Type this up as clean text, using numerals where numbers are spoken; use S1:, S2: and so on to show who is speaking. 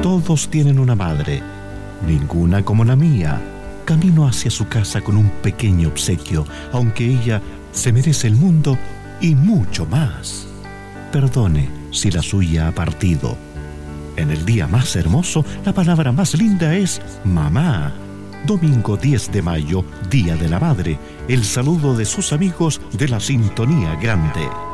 S1: Todos tienen una madre, ninguna como la mía. Camino hacia su casa con un pequeño obsequio, aunque ella se merece el mundo y mucho más. Perdone si la suya ha partido. En el día más hermoso, la palabra más linda es mamá. Domingo 10 de mayo, Día de la Madre. El saludo de sus amigos de la Sintonía Grande.